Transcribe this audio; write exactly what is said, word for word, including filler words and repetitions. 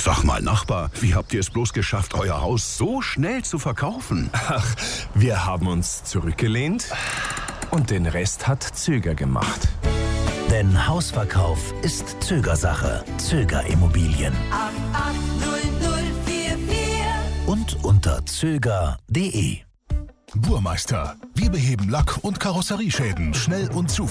Sag mal, Nachbar, wie habt ihr es bloß geschafft, euer Haus so schnell zu verkaufen? Ach, wir haben uns zurückgelehnt und den Rest hat Zöger gemacht. Denn Hausverkauf ist Zögersache. Zöger Immobilien. acht acht null null vier vier Und unter zöger punkt de. Burmeister. Wir beheben Lack- und Karosserieschäden schnell und zuverlässig.